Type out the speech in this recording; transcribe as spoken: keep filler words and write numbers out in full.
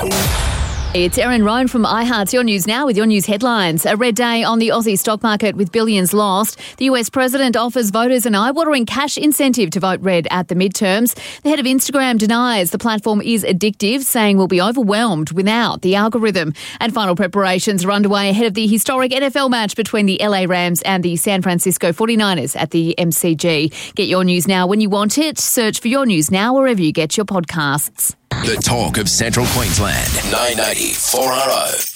It's Erin Roan from iHeart's Your News Now with your news headlines. A red day on the Aussie stock market with billions lost. The U S president offers voters an eye-watering cash incentive to vote red at the midterms. The head of Instagram denies the platform is addictive, saying we'll be overwhelmed without the algorithm. And final preparations are underway ahead of the historic N F L match between the L A Rams and the San Francisco forty-niners at the M C G. Get your news now when you want it. Search for Your News Now wherever you get your podcasts. The talk of Central Queensland. nine ninety four R O.